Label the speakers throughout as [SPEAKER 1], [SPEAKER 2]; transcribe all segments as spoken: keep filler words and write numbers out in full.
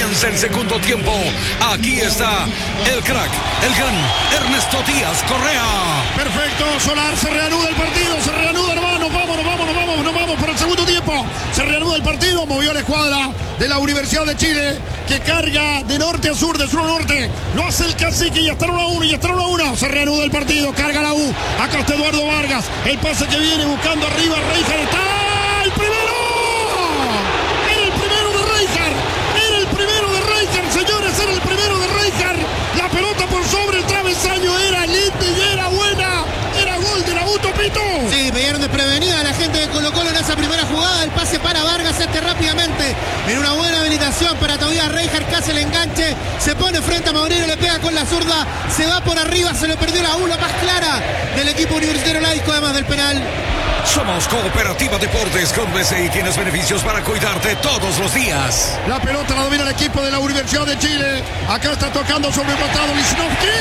[SPEAKER 1] Comienza el segundo tiempo. Aquí está el crack, el gran Ernesto Díaz Correa.
[SPEAKER 2] Perfecto, Solar, se reanuda el partido, se reanuda, hermano. Vámonos, vámonos, vámonos, nos vamos para el segundo tiempo. Se reanuda el partido, movió la escuadra de la Universidad de Chile, que carga de norte a sur, de sur a norte. Lo hace el Cacique y ya está uno a uno, y ya está uno a uno. Se reanuda el partido, carga la U. Acá está Eduardo Vargas, el pase que viene buscando arriba, Reijar está el primero. Era el primero de Reijar, era el primero de Reijar, señores, era el primero de Reijar. La pelota por sobre el travesaño era linda y era buena. Era gol de la U, Topito.
[SPEAKER 3] Sí, pillaron desprevenida a la gente de Colo Colo en esa primera jugada. El pase para Vargas este rápidamente. En una buena habilitación para Tobias Reijar, que hace el enganche. Se pone frente a Maurino, le pega con la zurda. Se va por arriba, se le perdió la U, la más clara del equipo universitario laico, además del penal.
[SPEAKER 1] Somos Cooperativa Deportes. Con B C I tienes beneficios para cuidarte todos los días.
[SPEAKER 2] La pelota la domina el equipo de la Universidad de Chile. Acá está tocando sobre el costado Lichnowsky.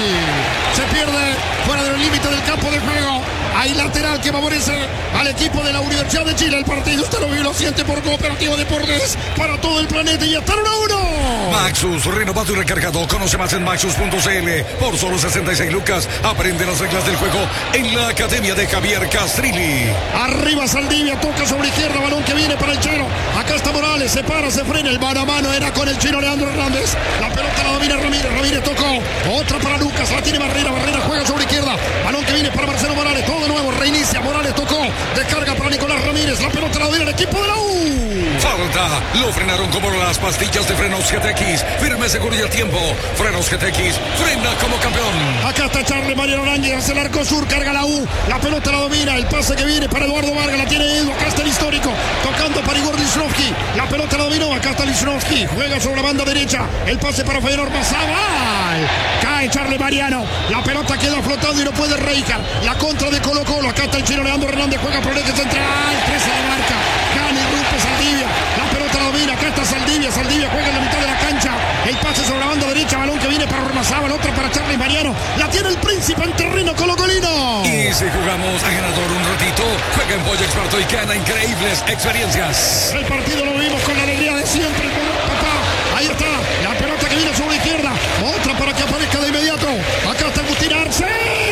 [SPEAKER 2] Se pierde fuera del límite del campo de juego. Hay lateral que favorece al equipo de la Universidad de Chile. El partido usted lo vive y lo siente por Cooperativa Deportes para todo el planeta. Y ya está uno a uno.
[SPEAKER 1] Maxus, renovado y recargado. Conoce más en maxus punto c l. Por solo sesenta y seis lucas, aprende las reglas del juego en la Academia de Javier Castrilli.
[SPEAKER 2] Arriba Saldivia, toca sobre izquierda, balón que viene para el Chino. Acá está Morales, se para, se frena. El mano a mano era con el Chino Leandro Hernández. La pelota la domina Ramírez, Ramírez tocó. Otra para Lucas, la tiene Barrera, Barrera juega sobre izquierda. Balón que viene para Marcelo Morales, todo de nuevo, reinicia. Morales tocó, descarga para Nicolás Ramírez. La pelota la domina el equipo de la U.
[SPEAKER 1] Falta, lo frenaron como las pastillas de frenos G T X. Firme, seguro y a tiempo. Frenos G T X, frena como campeón.
[SPEAKER 2] Acá está Charles Mariano Aránguiz, hacia el arco sur, carga la U. La pelota la domina, el pase que viene para Eduardo Vargas, la tiene Edu, acá está el histórico, tocando para Igor Lichnowsky. La pelota la dominó, acá está Lichnowsky, juega sobre la banda derecha. El pase para Feyenoord Mazábal. Cae Charles Mariano. La pelota queda flotando y no puede Reijar. La contra de Colo Colo. Acá está el chino Leandro Hernández, juega por el eje central. trece de marca. Gana y rompe Saldivia. La pelota la domina. Acá está Saldivia. Saldivia juega en la mitad de la cancha. El pase sobre la banda derecha. Balón que viene para Ormazábal. Otra para Charles Mariano. La tiene el Príncipe en terreno colocolino.
[SPEAKER 1] Y si jugamos a ganador un ratito, juega en Pollo Experto y gana increíbles experiencias.
[SPEAKER 2] El partido lo vimos con la alegría de siempre, papá. Ahí está. La pelota que viene sobre la izquierda. Otra para que aparezca de inmediato. Acá está Agustín Arce.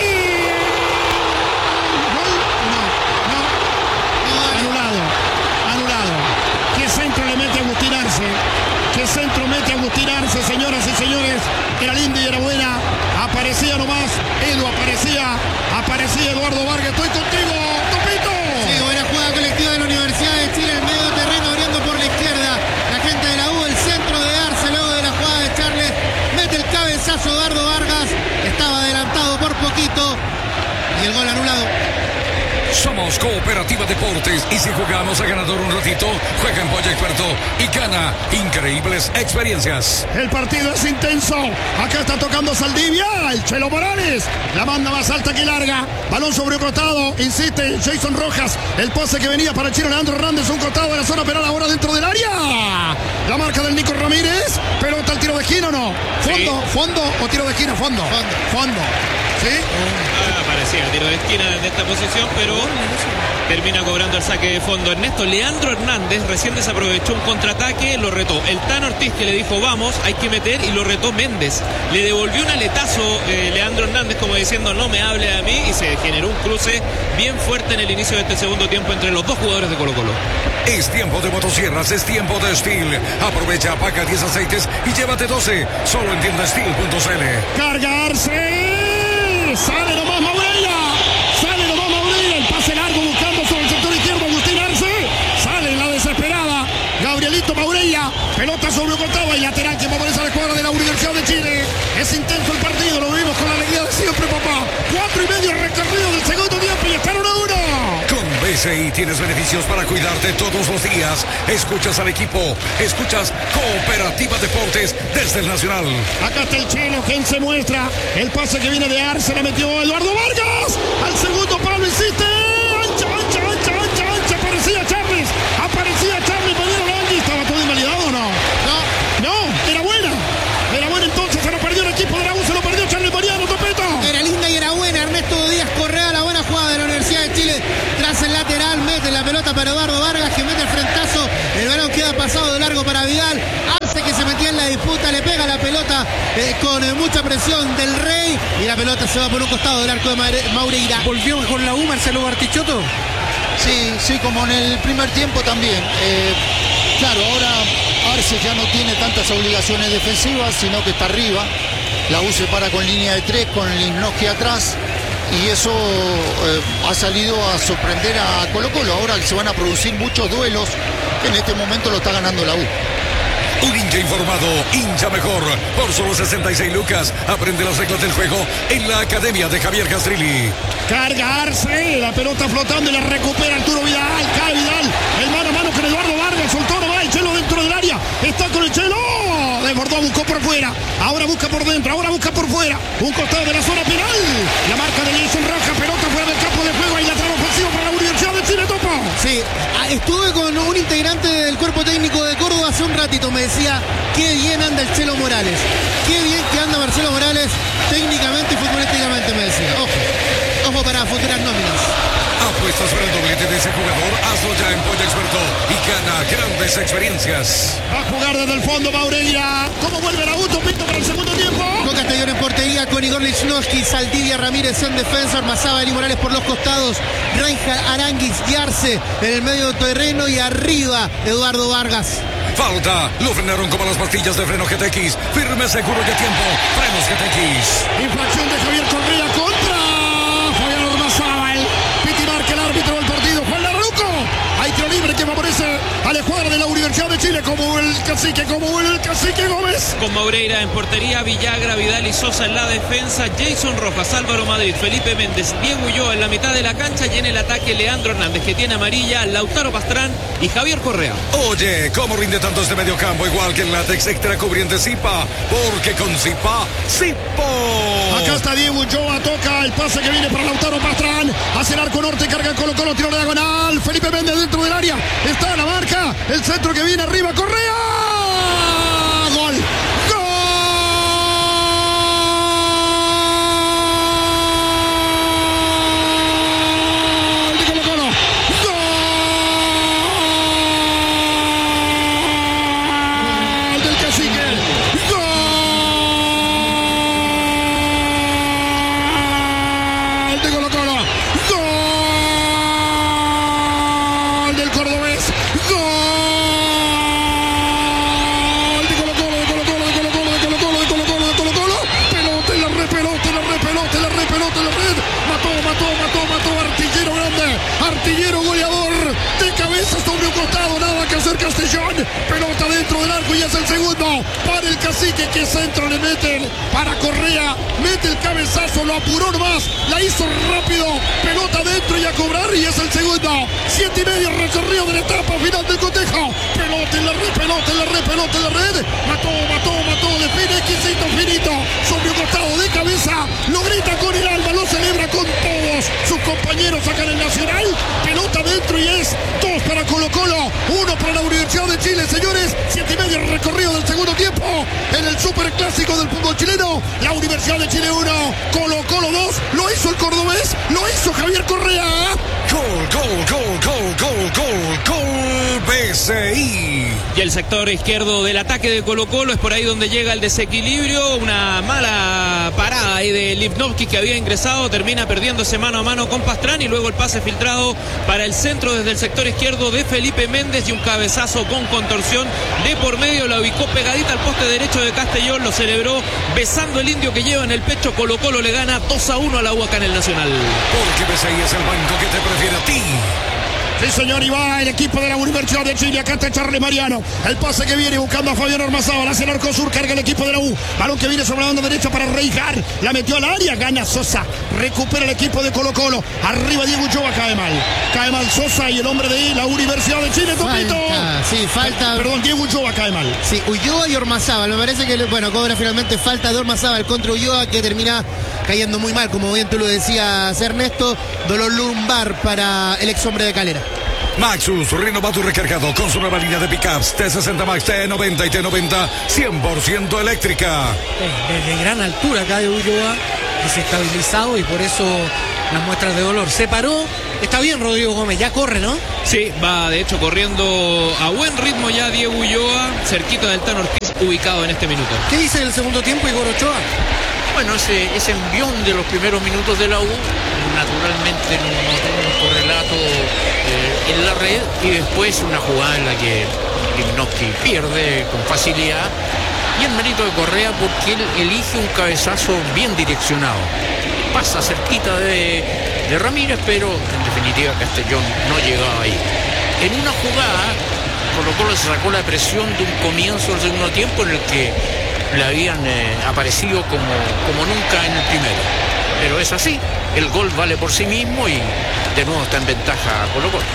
[SPEAKER 2] ¿Qué centro mete Agustín Arce, señoras y señores? Era linda y era buena. Aparecía nomás Edu, aparecía, aparecía Eduardo Vargas. Estoy contigo, Topito.
[SPEAKER 3] Sí, buena jugada colectiva de la Universidad de Chile en medio terreno, abriendo por la izquierda. La gente de la U, el centro de Arce, luego de la jugada de Charles. Mete el cabezazo Eduardo Vargas. Estaba adelantado por poquito. Y el gol anulado.
[SPEAKER 1] Somos Cooperativa Deportes y si jugamos a ganador un ratito, juega en Pollo Experto y gana increíbles experiencias.
[SPEAKER 2] El partido es intenso. Acá está tocando Saldivia, el Chelo Morales. La manda más alta que larga. Balón sobre un costado. Insiste Jason Rojas. El pase que venía para el chino Leandro Hernández. Un costado de la zona penal ahora dentro del área. La marca del Nico Ramírez. Pelota al tiro de esquina o no. Fondo, sí. Fondo o tiro de esquina. Fondo. Fondo. Fondo. ¿Sí?
[SPEAKER 4] Ah, parecía el tiro de esquina de esta posición, pero termina cobrando el saque de fondo. Ernesto Leandro Hernández recién desaprovechó un contraataque, lo retó el Tan Ortiz, que le dijo vamos, hay que meter, y lo retó Méndez. Le devolvió un aletazo eh, Leandro Hernández como diciendo no me hable a mí, y se generó un cruce bien fuerte en el inicio de este segundo tiempo entre los dos jugadores de Colo Colo.
[SPEAKER 1] Es tiempo de motosierras, es tiempo de Steel. Aprovecha, paga diez aceites y llévate doce. Solo en tienda steel punto c l.
[SPEAKER 2] Cargarse. Sale nomás Maurella. Sale nomás Maurella. El pase largo buscando sobre el sector izquierdo Agustín Arce. Sale en la desesperada Gabrielito Maurella. Pelota sobre un costado y lateral que favorece a la escuadra de la Universidad de Chile. Es intenso el partido, lo vimos con la alegría de siempre, papá. Cuatro y medio recorrido del segundo tiempo y están uno a uno.
[SPEAKER 1] Con B C I tienes beneficios para cuidarte todos los días. Escuchas al equipo, escuchas Cooperativa Deportes desde el Nacional.
[SPEAKER 2] Acá está el Chelo, quien se muestra. El pase que viene de Arce, la metió Eduardo Vargas. Al segundo palo insiste. Ancha, ancha, ancha, ancha, ancha. Aparecía Charles. Aparecía Charles. Pedieron a Angie. ¿Estaba todo invalidado o no? No. No, era buena. Era buena entonces. Se lo perdió el equipo de la U. Se lo perdió Charles Mariano, Topeto.
[SPEAKER 3] Era linda y era buena. Ernesto Díaz Correa, la buena jugada de la Universidad de Chile. Tras el lateral, mete la pelota para Eduardo Vargas, que mete el frentazo. El balón queda pasado de largo para Vidal. Hace que se metía en la le pega la pelota eh, con eh, mucha presión del Rey y la pelota se va por un costado del arco de Maureira.
[SPEAKER 5] ¿Volvió con la U Marcelo Bartichotto?
[SPEAKER 6] Sí, sí, como en el primer tiempo también. Eh, claro, ahora Arce ya no tiene tantas obligaciones defensivas, sino que está arriba. La U se para con línea de tres, con Lichnowsky atrás. Y eso eh, ha salido a sorprender a Colo-Colo. Ahora se van a producir muchos duelos que en este momento lo está ganando la U.
[SPEAKER 1] Un hincha informado, hincha mejor. Por solo sesenta y seis lucas, aprende las reglas del juego en la academia de Javier Castrilli.
[SPEAKER 2] Carga Arce, la pelota flotando y la recupera Arturo Vidal. Cae Vidal, el mano a mano con Eduardo Vargas. Soltó, no va el Chelo dentro del área. Está con el Chelo. Desbordó, buscó por fuera. Ahora busca por dentro, ahora busca por fuera. Un costado de la zona penal. La marca de Jason Roja, pelota fuera del campo de juego. Ahí lateral ofensivo para la Universidad de Chile, Topo.
[SPEAKER 3] Sí, estuve con un integrante del cuerpo técnico de Córdoba hace un ratito. Me decía, qué bien anda el Chelo Morales. Qué bien que anda Marcelo Morales técnicamente y futbolísticamente, me decía. Ojo, ojo para futuras nóminas.
[SPEAKER 1] Apuestas para el doblete de ese jugador, hazlo ya en Polla Experto y gana grandes experiencias.
[SPEAKER 2] Va a jugar desde el fondo Maureira. ¿Cómo vuelve la U? Pinto para el segundo tiempo.
[SPEAKER 3] Con Castellón en portería, con Igor Lichnowsky, Saldivia Ramírez en defensa, Ormazábal y Morales por los costados, Reinhard Aranguis y Arce en el medio del terreno y arriba Eduardo Vargas.
[SPEAKER 1] Falta, lo frenaron como las pastillas de freno G T X. Firme, seguro y a tiempo. Frenos G T X.
[SPEAKER 2] Infracción de Javier Correa contra Fabián Ormazábal. Piti marca el árbitro del partido, Juan Larruco. Hay tiro libre que favorece a la escuadra de la Universidad de Chile, como el cacique, como el cacique Gómez.
[SPEAKER 4] Con Maureira en portería, Villagra, Vidal y Sosa en la defensa, Jason Rojas, Álvaro Madrid, Felipe Méndez, Diego Ulloa en la mitad de la cancha y en el ataque Leandro Hernández, que tiene amarilla, Lautaro Pastrán y Javier Correa.
[SPEAKER 1] Oye, ¿cómo rinde tanto este medio campo? Igual que en látex extra cubriente Zipa, porque con Zipa, Zipo.
[SPEAKER 2] Acá está Diego Ulloa, toca el pase que viene para Lautaro Pastrán, hacia el arco norte, carga Colo Colo, tiro de diagonal, Felipe Méndez dentro del área, está la marca, el centro que viene arriba, Correa, gol, gol de Colo Colo, gol del cacique, gol de Colo Colo, gol del cordobés, gol de Colo Colo, de Colo Colo, de Colo Colo, de Colo Colo, de Colo Colo, de Colo Colo, pelota en la red, pelota en la red, pelota en la red, pelota en la red, mató, mató, mató, mató, artillero grande, artillero goleador, de cabeza sobre un costado, nada que hacer Castellón, pelota dentro del arco y es el segundo, para el cacique que centro le meten, para Correa, mete el cabezazo, lo apuró nomás, la hizo rápido, pelota dentro y a cobrar y es el segundo, siete y medio recorrido de la etapa final del cotejo, pelota en la red, pelota en la red, pelota en la red, mató, mató, mató, define exquisito, finito, sobre un costado de cabeza, lo grita con el alma, lo celebra con todos sus compañeros acá en el Nacional, pelota dentro y es dos para Colo Colo, uno para la Universidad de Chile, señores, siete y medio recorrido del segundo tiempo, en el superclásico del fútbol chileno, la Universidad de Chile uno, Colo Colo dos, lo hizo el cordobés, lo hizo Javier Correa.
[SPEAKER 1] Gol, gol, gol, gol, gol, gol, gol, B C I.
[SPEAKER 4] Y el sector izquierdo del ataque de Colo Colo es por ahí donde llega el desequilibrio, una mala parada ahí de Lichnowsky que había ingresado, termina perdiéndose mano a mano con Pastrán y luego el pase filtrado para el centro desde el sector izquierdo de Felipe Méndez y un cabezazo con contorsión de por medio, la ubicó pegadita al poste derecho de Castellón, lo celebró besando el indio que lleva en el pecho. Colo Colo le gana dos a uno a la U acá en el Nacional.
[SPEAKER 1] Porque B C I es el banco que te prefiere a ti.
[SPEAKER 2] Sí, señor, y va el equipo de la Universidad de Chile. Acá está Charles Mariano. El pase que viene buscando a Fabián Ormazábal. Hacia el arco sur, carga el equipo de la U. Balón que viene sobre la banda derecha para Reinhard. La metió al área, gana Sosa. Recupera el equipo de Colo Colo. Arriba Diego Ulloa, cae mal. Cae mal Sosa y el hombre de la Universidad de Chile, Topito.
[SPEAKER 3] Falta, sí, falta.
[SPEAKER 2] Perdón, Diego Ulloa cae mal.
[SPEAKER 3] Sí, Ulloa y Ormazábal. Me parece que, bueno, cobra finalmente falta de Ormazábal contra Ulloa, que termina cayendo muy mal, como bien tú lo decías, Ernesto. Dolor lumbar para el ex hombre de Calera.
[SPEAKER 1] Maxus, renovado y recargado con su nueva línea de pickups T sesenta Max, T noventa y T noventa, cien por ciento eléctrica.
[SPEAKER 5] Desde gran altura cae Ulloa, desestabilizado y por eso las muestras de dolor. Se paró, está bien Rodrigo Gómez, ya corre, ¿no?
[SPEAKER 4] Sí, va de hecho corriendo a buen ritmo ya Diego Ulloa, cerquita del Tano Ortiz ubicado en este minuto.
[SPEAKER 5] ¿Qué dice el segundo tiempo Igor Ochoa?
[SPEAKER 7] Bueno, ese, ese envión de los primeros minutos de la U, naturalmente no, no tiene un correlato eh, en la red, y después una jugada en la que Lichnowsky pierde con facilidad, y el mérito de Correa porque él elige un cabezazo bien direccionado. Pasa cerquita de, de Ramírez, pero en definitiva Castellón no llegaba ahí. En una jugada, Colo Colo se sacó la presión de un comienzo del segundo tiempo en el que le habían eh, aparecido como, como nunca en el primero. Pero es así, el gol vale por sí mismo y de nuevo está en ventaja Colo Colo.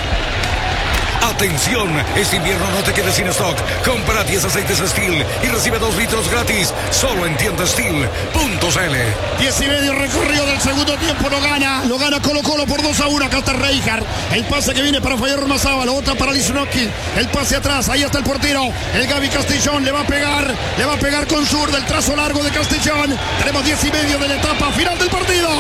[SPEAKER 1] Atención, este invierno no te quedes sin stock. Compra diez aceites Steel y recibe dos litros gratis. Solo en tienda steel punto c l.
[SPEAKER 2] diez y medio recorrido del segundo tiempo. Lo gana, lo gana Colo Colo por dos a uno. Acá está Reijard. El pase que viene para Fabián Ormazábal. Otra para Lichnowsky. El pase atrás. Ahí está el portero. El Gaby Castellón le va a pegar. Le va a pegar con sur del trazo largo de Castellón. Tenemos diez y medio de la etapa final del partido.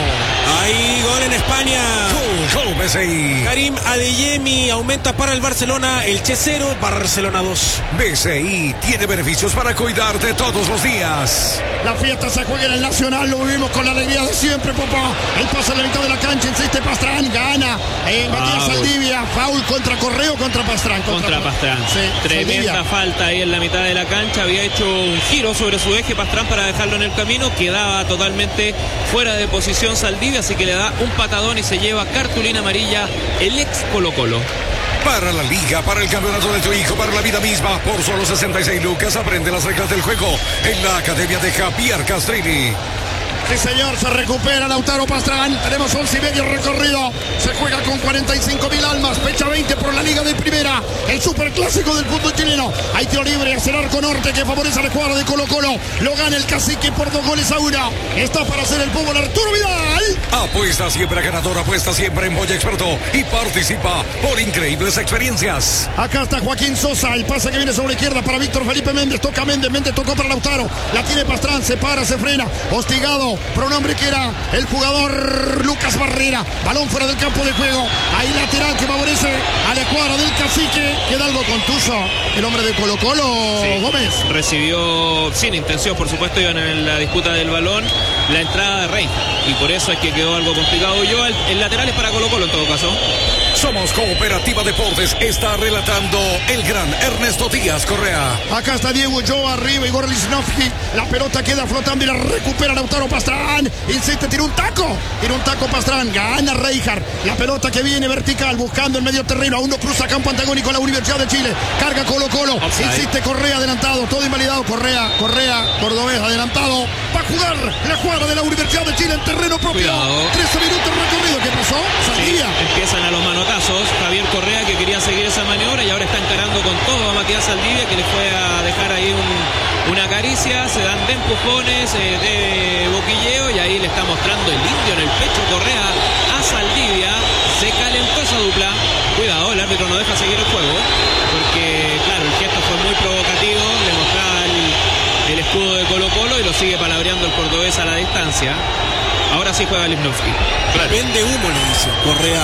[SPEAKER 8] Ahí gol en España.
[SPEAKER 1] Gol, gol, B C I.
[SPEAKER 8] Karim Adeyemi aumenta para el Barcelona, el Che cero, Barcelona dos.
[SPEAKER 1] B C I tiene beneficios para cuidarte todos los días.
[SPEAKER 2] La fiesta se juega en el Nacional, lo vivimos con la alegría de siempre, papá. El pase en la mitad de la cancha, insiste Pastrán, gana. Eh, Matías
[SPEAKER 4] Ah,
[SPEAKER 2] Saldivia, foul contra Correa o contra Pastrán.
[SPEAKER 4] Contra Pastrán.
[SPEAKER 2] Sí,
[SPEAKER 4] Tremenda
[SPEAKER 2] Saldivia.
[SPEAKER 4] falta ahí en la mitad de la cancha. Había hecho un giro sobre su eje Pastrán para dejarlo en el camino. Quedaba totalmente fuera de posición Saldivia, así que le da un patadón y se lleva cartulina amarilla el ex Colo Colo.
[SPEAKER 1] Para la liga, para el campeonato de tu hijo, para la vida misma, por solo sesenta y seis lucas, aprende las reglas del juego en la Academia de Javier Castrini.
[SPEAKER 2] Sí, señor, se recupera Lautaro Pastrán. Tenemos once y medio recorrido. Se juega con cuarenta y cinco mil almas. Fecha veinte por la Liga de Primera. El superclásico del fútbol chileno. Hay tiro libre hacia el arco norte que favorece al cuadro de Colo Colo. Lo gana el Cacique por dos goles a uno. Está para hacer el fútbol Arturo Vidal.
[SPEAKER 1] Apuesta siempre ganador, apuesta siempre en Boya Experto y participa por increíbles experiencias.
[SPEAKER 2] Acá está Joaquín Sosa. El pase que viene sobre la izquierda para Víctor Felipe Méndez. Toca Méndez. Méndez tocó para Lautaro. La tiene Pastrán. Se para, se frena. Hostigado por un hombre que era el jugador Lucas Barrera. Balón fuera del campo de juego. Ahí lateral que favorece a la escuadra del Cacique. Queda algo contuso el hombre de Colo Colo,
[SPEAKER 4] Sí.
[SPEAKER 2] Gómez.
[SPEAKER 4] Recibió sin intención, por supuesto, iban en la disputa del balón, la entrada de Rey. Y por eso es que quedó algo complicado. Yo, el, el lateral es para Colo Colo en todo caso.
[SPEAKER 1] Somos Cooperativa Deportes. Está relatando el gran Ernesto Díaz Correa.
[SPEAKER 2] Acá está Diego Ulloa arriba, Igor Lichnowsky. La pelota queda flotando y la recupera Lautaro Pastrán. Insiste, tira un taco. Tira un taco Pastrán. Gana Reijard. La pelota que viene vertical, buscando el medio terreno. Aún no cruza campo antagónico la Universidad de Chile. Carga Colo Colo.
[SPEAKER 4] Offside.
[SPEAKER 2] Insiste Correa adelantado. Todo invalidado. Correa, Correa, Cordobés adelantado. Va a jugar la jugada de la Universidad de Chile en terreno propio.
[SPEAKER 4] Cuidado.
[SPEAKER 2] trece minutos recorrido. ¿Qué pasó?
[SPEAKER 4] Sí,
[SPEAKER 2] Saldivia.
[SPEAKER 4] empiezan a los manotazos. Javier Correa, que quería seguir esa maniobra, y ahora está encarando con todo a Matías Saldivia, que le fue a dejar ahí un, una caricia. Se dan de empujones, eh, de boquilleo, y ahí le está mostrando el indio en el pecho Correa a Saldivia. Se calentó esa dupla. Cuidado, el árbitro no deja seguir el juego, porque claro, el gesto fue muy provocativo. Le mostraba el, el escudo de Colo Colo y lo sigue palabreando el cordobés a la distancia. Ahora sí juega Lichnowsky.
[SPEAKER 8] Vende humo, le dice Correa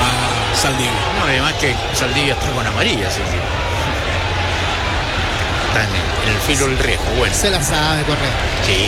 [SPEAKER 8] a Saldivia.
[SPEAKER 7] No, además que Saldivia está con amarilla, así que está en, en el filo del riesgo. Bueno,
[SPEAKER 3] Se la sabe, Correa.
[SPEAKER 7] sí.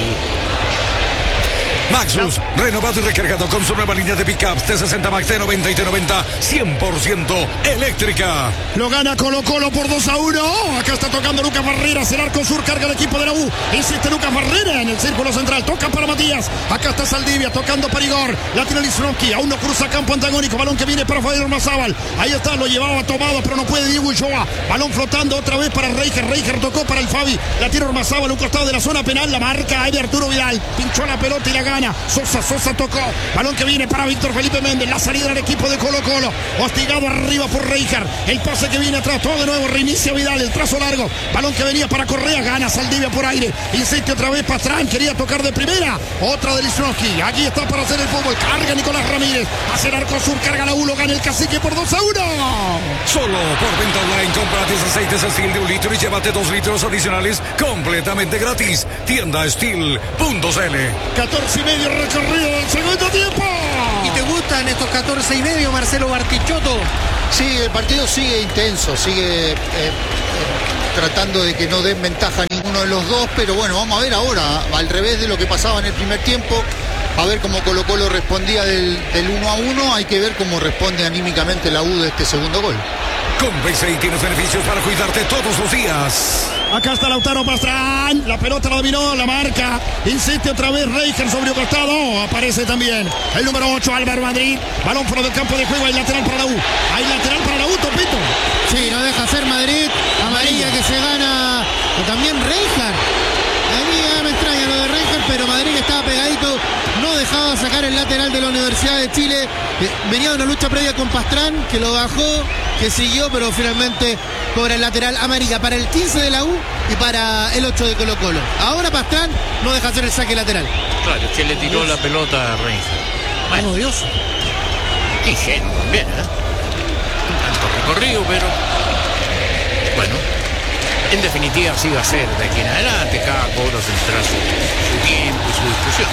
[SPEAKER 1] Maxus, renovado y recargado con su nueva línea de pickups T sesenta Max, T noventa y T noventa, cien por ciento eléctrica.
[SPEAKER 2] Lo gana Colo Colo por dos a uno. Acá está tocando Lucas Barreras. El arco sur carga el equipo de la U. Insiste Lucas Barrera en el círculo central. Toca para Matías. Acá está Saldivia tocando para Igor. La tira Lichnowsky. Aún no cruza campo antagónico. Balón que viene para Fabián Ormazábal. Ahí está, lo llevaba tomado, pero no puede Diego Ulloa. Balón flotando otra vez para Reijard. Reijard tocó para el Fabi. La tira Ormazábal, un costado de la zona penal. La marca ahí de Arturo Vidal. Pinchó la pelota y la gana. Sosa, Sosa tocó. Balón que viene para Víctor Felipe Méndez. La salida del equipo de Colo Colo. Hostigado arriba por Reijard. El pase que viene atrás. Todo de nuevo. Reinicia Vidal. El trazo largo. Balón que venía para Correa. Gana Saldivia por aire. Insiste otra vez Pastrán. Quería tocar de primera. Otra de Lichnowsky. Aquí está para hacer el fútbol. Carga Nicolás Ramírez. Hace el arco sur. Carga la U. Lo gana el Cacique por dos a uno.
[SPEAKER 1] Solo por venta online, compra diez aceites Steel de un litro y llévate dos litros adicionales completamente gratis. Tienda steel punto c l.
[SPEAKER 2] catorce y medio recorrido del segundo tiempo.
[SPEAKER 5] ¿Y te gustan estos catorce y medio, Marcelo Bartichotto?
[SPEAKER 6] Sí, el partido sigue intenso, sigue eh, eh, tratando de que no den ventaja a ninguno de los dos, pero bueno, vamos a ver ahora, al revés de lo que pasaba en el primer tiempo, a ver cómo Colo Colo respondía del, del uno a uno, hay que ver cómo responde anímicamente la U de este segundo gol.
[SPEAKER 1] Con B C I tienes beneficios para cuidarte todos los días.
[SPEAKER 2] Acá está Lautaro Pastrán. La pelota la dominó, la marca. Insiste otra vez Reicher sobre un costado. Aparece también el número ocho, Álvaro Madrid. Balón fuera del campo de juego. Hay lateral para la U. Hay lateral para la U, Topito.
[SPEAKER 3] Sí, no deja hacer Madrid. Amarilla que se gana. Y también Reicher. A mí ya me extraña lo de Reicher, pero Madrid estaba pegadito. No dejaba sacar el lateral de la Universidad de Chile. Venía de una lucha previa con Pastrán, que lo bajó, que siguió, pero finalmente cobra el lateral amarilla para el quince de la U y para el ocho de Colo Colo. Ahora Pastrán no deja hacer el saque lateral.
[SPEAKER 7] Claro, es que le tiró Dios. La pelota a Reicher.
[SPEAKER 5] Bueno, Dios.
[SPEAKER 7] Ingenuo también, ¿eh? Un tanto recorrido, pero bueno, en definitiva así va a ser de aquí en adelante. Cada cobro tendrá su, su tiempo y su discusión.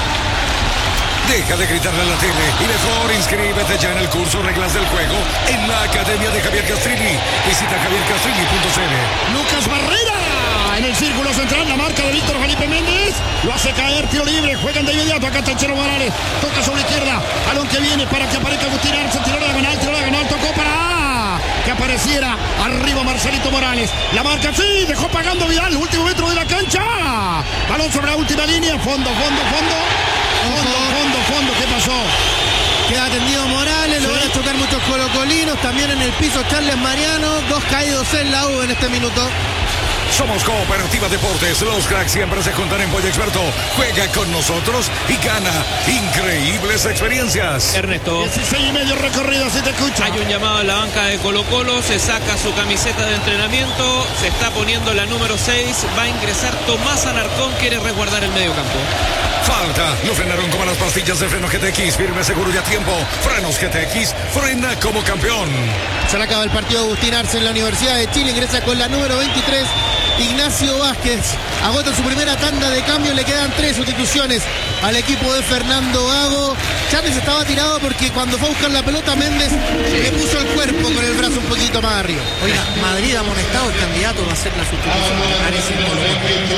[SPEAKER 1] Deja de gritarle a la tele y mejor inscríbete ya en el curso Reglas del Juego en la Academia de Javier Castrilli. Visita javier castrilli punto c l.
[SPEAKER 2] Lucas Barrera en el círculo central, la marca de Víctor Felipe Méndez. Lo hace caer, tiro libre, juegan de inmediato. Acá está el Chelo Morales, toca sobre la izquierda. Balón que viene para que aparezca Agustín Arce, tiró la diagonal, tiró la diagonal, tocó para que apareciera arriba Marcelito Morales. La marca, sí, dejó pagando Vidal, último metro de la cancha. Balón sobre la última línea, fondo, fondo, fondo. Fondo, fondo, fondo, ¿qué pasó?
[SPEAKER 3] Queda atendido Morales, lo van a chocar muchos colocolinos, también en el piso Charles Mariano, dos caídos en la U en este minuto.
[SPEAKER 1] Somos Cooperativa Deportes, los cracks siempre se juntan en Pollo Experto. Juega con nosotros y gana increíbles experiencias.
[SPEAKER 4] Ernesto,
[SPEAKER 2] dieciséis y medio recorrido, si te escucha.
[SPEAKER 4] Hay un llamado a la banca de Colo Colo, se saca su camiseta de entrenamiento, se está poniendo la número seis, va a ingresar Tomás Alarcón, quiere resguardar el medio campo.
[SPEAKER 1] Falta, lo frenaron como las pastillas de freno G T X, firme, seguro y a tiempo. Frenos G T X, frena como campeón.
[SPEAKER 3] Se le acaba el partido Agustín Arce en la Universidad de Chile, ingresa con la número veintitrés, Ignacio Vázquez. Agota su primera tanda de cambio, le quedan tres sustituciones al equipo de Fernando Gago. Charles estaba tirado porque cuando fue a buscar la pelota Méndez le puso el cuerpo con el brazo un poquito más arriba.
[SPEAKER 5] Oiga, Madrid amonestado, el candidato va a ser la sustitución de Parece en Colo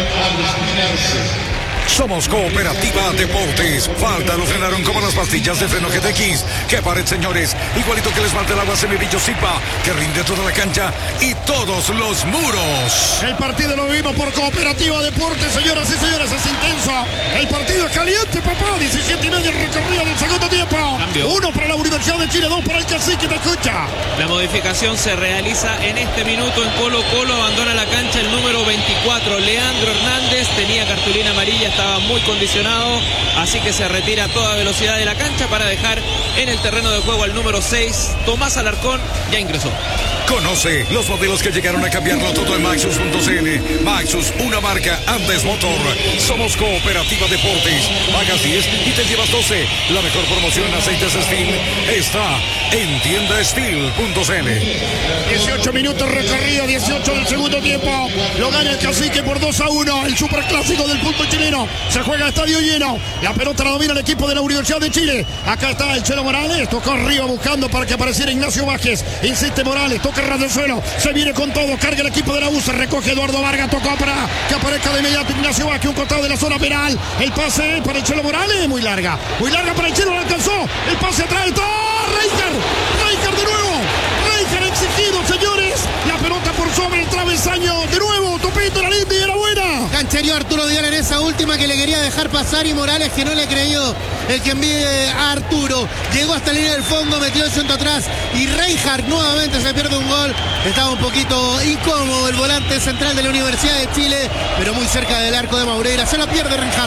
[SPEAKER 5] Colo.
[SPEAKER 1] Somos Cooperativa Deportes. Falta, lo frenaron como las pastillas de freno G T X. Que pared, señores. Igualito que les falta el agua Semillo Zipa, que rinde toda la cancha y todos los muros.
[SPEAKER 2] El partido lo vimos por Cooperativa Deportes, señoras y señores, es intenso. El partido es caliente, papá. diecisiete y medio recorrido del segundo tiempo.
[SPEAKER 4] Cambio.
[SPEAKER 2] Uno para la Universidad de Chile, dos para el Cacique, te escucha.
[SPEAKER 4] La modificación se realiza en este minuto en Colo Colo. Abandona la cancha el número veinticuatro, Leandro Hernández. Tenía cartulina amarilla, estaba muy condicionado, así que se retira a toda velocidad de la cancha para dejar en el terreno de juego al número seis, Tomás Alarcón, ya ingresó.
[SPEAKER 1] Conoce los modelos que llegaron a cambiarlo todo en Maxus punto c l. Maxus, una marca antes motor. Somos Cooperativa Deportes. Pagas diez y te llevas doce. La mejor promoción en aceites Steel está en tienda steel punto c l.
[SPEAKER 2] dieciocho minutos recorrido, dieciocho del segundo tiempo. Lo gana el Cacique por dos a uno. El superclásico del fútbol chileno. Se juega a estadio lleno. La pelota la domina el equipo de la Universidad de Chile. Acá está el Chelo Morales. Tocó arriba buscando para que apareciera Ignacio Vázquez. Insiste Morales. Toca ras del suelo. Se viene con todo. Carga el equipo de la U. Se recoge Eduardo Vargas. Tocó para que aparezca de inmediato Ignacio Vázquez. Un costado de la zona penal. El pase para el Chelo Morales. Muy larga. Muy larga para el Chelo. Lo alcanzó. El pase atrás. ¡Todo! Reicher. Reicher de nuevo. Reicher exigido, señores. La pelota por sobre el travesaño. De nuevo. Topito, la linda y era buena.
[SPEAKER 3] Canchereó Arturo Vidal en esa última que le quería dejar pasar y Morales que no le creyó. El que envíe a Arturo. Llegó hasta la línea del fondo, metió el centro atrás y Reinhardt nuevamente se pierde un gol. Estaba un poquito incómodo el volante central de la Universidad de Chile, pero muy cerca del arco de Maureira. Se la pierde Reinhardt.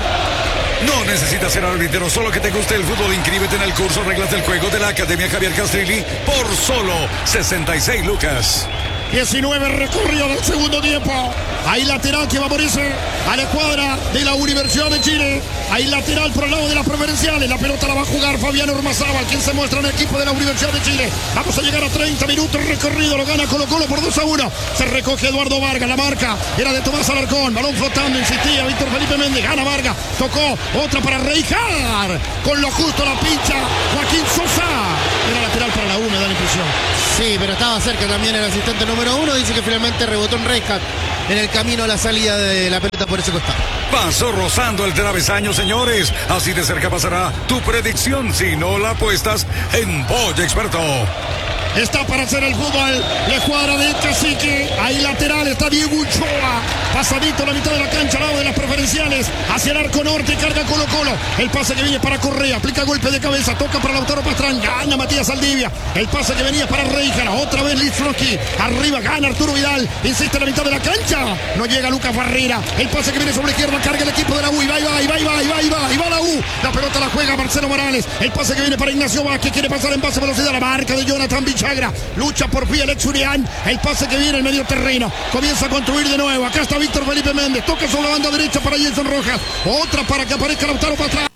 [SPEAKER 1] No necesitas ser arbitrero, solo que te guste el fútbol. Inscríbete en el curso Reglas del Juego de la Academia Javier Castrilli por solo sesenta y seis lucas.
[SPEAKER 2] diecinueve recorrido del segundo tiempo. Hay lateral que va a morirse a la escuadra de la Universidad de Chile. Hay lateral por el lado de las preferenciales. La pelota la va a jugar Fabián Ormazábal, quien se muestra en el equipo de la Universidad de Chile. Vamos a llegar a treinta minutos recorrido. Lo gana Colo Colo por dos a uno. Se recoge Eduardo Vargas. La marca era de Tomás Alarcón. Balón flotando, insistía Víctor Felipe Méndez. Gana Vargas. Tocó otra para Reijar. Con lo justo la pincha Joaquín Sosa. Era lateral lateral para la U, me da la impresión.
[SPEAKER 3] Sí, pero estaba cerca también el asistente número uno. Dice que finalmente rebotó en Reijard en el camino a la salida de la pelota por ese costado.
[SPEAKER 1] Pasó rozando el travesaño, señores. Así de cerca pasará tu predicción si no la apuestas en Boy Experto.
[SPEAKER 2] Está para hacer el fútbol. Le cuadra de Cacique. Ahí lateral está Diego Ochoa. Pasadito a la mitad de la cancha, al lado de las preferenciales. Hacia el arco norte. Carga Colo Colo. El pase que viene para Correa. Aplica golpe de cabeza. Toca para Lautaro Pastrán. Gana Matías Saldivia. El pase que venía para Reijard. Otra vez Litzroski. Arriba gana Arturo Vidal. Insiste en la mitad de la cancha. No llega Lucas Barrera. El pase que viene sobre la izquierda. Carga el equipo de la U. Y va, y va, y va, y va, y va, y va, y va la U. La pelota la juega Marcelo Morales. El pase que viene para Ignacio Vázquez. Quiere pasar en pase velocidad. La marca de Jonathan Bichagra. Lucha por pie Alex Urián. El pase que viene en medio terreno. Comienza a construir de nuevo. Acá está Víctor Felipe Méndez. Toca sobre la banda derecha para Jason Rojas. Otra para que aparezca Lautaro Pastrán.